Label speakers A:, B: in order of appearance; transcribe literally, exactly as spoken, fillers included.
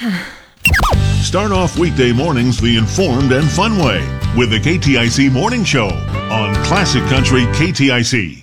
A: Start off weekday mornings the informed and fun way with the K T I C Morning Show on Classic Country K T I C.